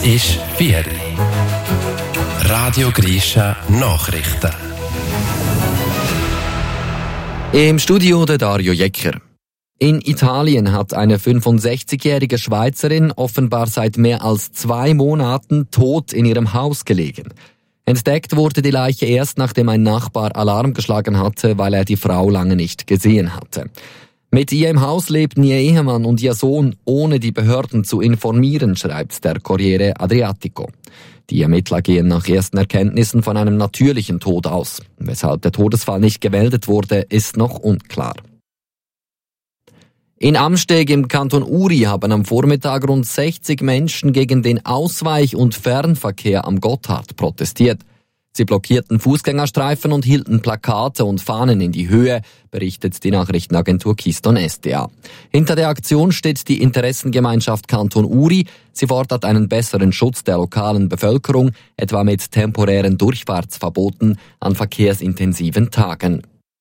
ist 4 Uhr. Radio Grisha Nachrichten. Im Studio der Dario Jecker. In Italien hat eine 65-jährige Schweizerin offenbar seit mehr als 2 Monaten tot in ihrem Haus gelegen. Entdeckt wurde die Leiche erst, nachdem ein Nachbar Alarm geschlagen hatte, weil er die Frau lange nicht gesehen hatte. Mit ihr im Haus lebten ihr Ehemann und ihr Sohn, ohne die Behörden zu informieren, schreibt der Corriere Adriatico. Die Ermittler gehen nach ersten Erkenntnissen von einem natürlichen Tod aus. Weshalb der Todesfall nicht gemeldet wurde, ist noch unklar. In Amsteg im Kanton Uri haben am Vormittag rund 60 Menschen gegen den Ausweich- und Fernverkehr am Gotthard protestiert. Sie blockierten Fußgängerstreifen und hielten Plakate und Fahnen in die Höhe, berichtet die Nachrichtenagentur Keystone SDA. Hinter der Aktion steht die Interessengemeinschaft Kanton Uri. Sie fordert einen besseren Schutz der lokalen Bevölkerung, etwa mit temporären Durchfahrtsverboten an verkehrsintensiven Tagen.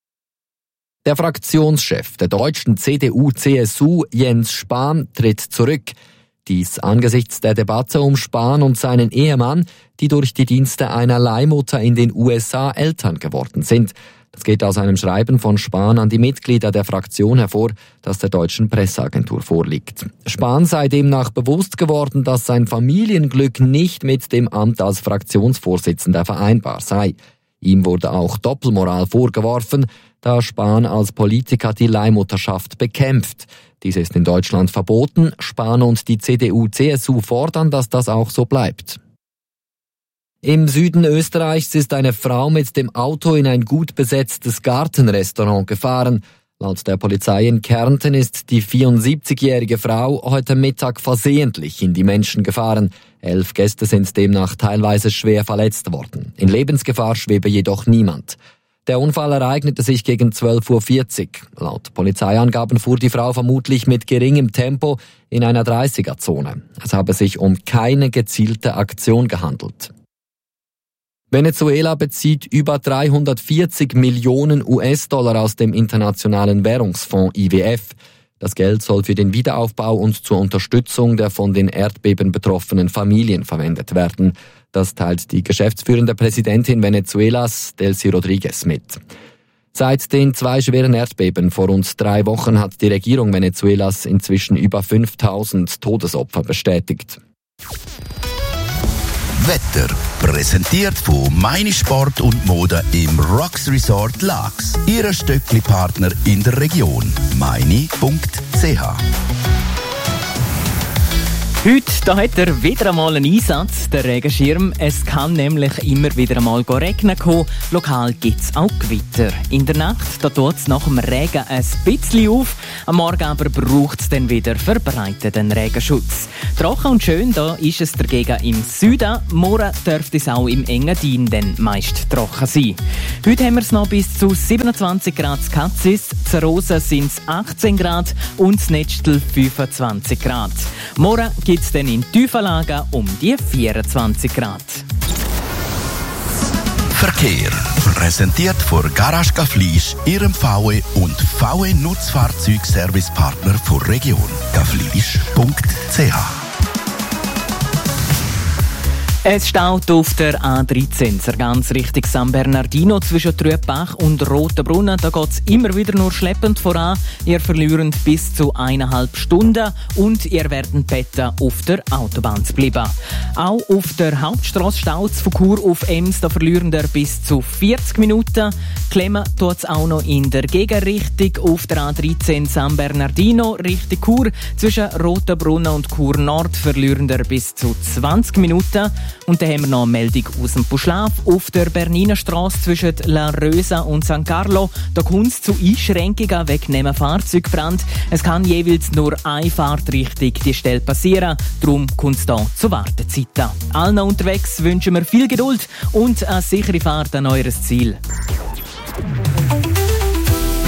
Der Fraktionschef der deutschen CDU-CSU, Jens Spahn, tritt zurück. Dies angesichts der Debatte um Spahn und seinen Ehemann, die durch die Dienste einer Leihmutter in den USA Eltern geworden sind. Das geht aus einem Schreiben von Spahn an die Mitglieder der Fraktion hervor, das der deutschen Presseagentur vorliegt. Spahn sei demnach bewusst geworden, dass sein Familienglück nicht mit dem Amt als Fraktionsvorsitzender vereinbar sei. Ihm wurde auch Doppelmoral vorgeworfen, da Spahn als Politiker die Leihmutterschaft bekämpft. Dies ist in Deutschland verboten. Spahn und die CDU-CSU fordern, dass das auch so bleibt. Im Süden Österreichs ist eine Frau mit dem Auto in ein gut besetztes Gartenrestaurant gefahren. Laut der Polizei in Kärnten ist die 74-jährige Frau heute Mittag versehentlich in die Menschen gefahren. 11 Gäste sind demnach teilweise schwer verletzt worden. In Lebensgefahr schwebe jedoch niemand. Der Unfall ereignete sich gegen 12.40 Uhr. Laut Polizeiangaben fuhr die Frau vermutlich mit geringem Tempo in einer 30er-Zone. Es habe sich um keine gezielte Aktion gehandelt. Venezuela bezieht über 340 Millionen US-Dollar aus dem Internationalen Währungsfonds IWF. Das Geld soll für den Wiederaufbau und zur Unterstützung der von den Erdbeben betroffenen Familien verwendet werden. Das teilt die geschäftsführende Präsidentin Venezuelas, Delcy Rodriguez, mit. Seit den 2 schweren Erdbeben vor rund 3 Wochen hat die Regierung Venezuelas inzwischen über 5.000 Todesopfer bestätigt. Wetter, präsentiert von Meine Sport und Mode im Rocks Resort Laax. Ihr Stöckli-Partner in der Region. meine.ch. Heute da hat er wieder einmal einen Einsatz, der Regenschirm. Es kann nämlich immer wieder einmal regnen kommen. Lokal gibt es auch Gewitter. In der Nacht da tut es nach dem Regen ein bisschen auf. Am Morgen aber braucht es dann wieder verbreiteten Regenschutz. Trocken und schön da ist es dagegen im Süden. Morgen dürfte es auch im Engadin dann meist trocken sein. Heute haben wir es noch bis zu 27 Grad in Katzis. Zu Rosen sind es 18 Grad und in Netztel 25 Grad. Morgen gibt es dann in Tiefenlagen um die 24 Grad. Verkehr. Präsentiert von Garage Gaflisch, Ihrem VW und VW Nutzfahrzeugservicepartner der Region. gaflisch.ch. Es staut auf der A13, ganz Richtung San Bernardino zwischen Trübach und Rotenbrunnen. Da geht es immer wieder nur schleppend voran. Ihr verliert bis zu 1,5 Stunden und ihr werdet beten, auf der Autobahn zu bleiben. Auch auf der Hauptstrasse staut es von Chur auf Ems. Da verlieren ihr bis zu 40 Minuten. Klemmen tut es auch noch in der Gegenrichtung auf der A13 San Bernardino Richtung Chur. Zwischen Rotenbrunnen und Chur Nord verlieren ihr bis zu 20 Minuten. Und dann haben wir noch eine Meldung aus dem Puschlav. Auf der Berniner Strasse zwischen La Rösa und San Carlo, da kommt es zu Einschränkungen wegen einem Fahrzeugbrand. Es kann jeweils nur eine Fahrtrichtung die Stelle passieren. Darum kommt es hier zu Wartezeiten. Allen unterwegs wünschen wir viel Geduld und eine sichere Fahrt an eures Ziel.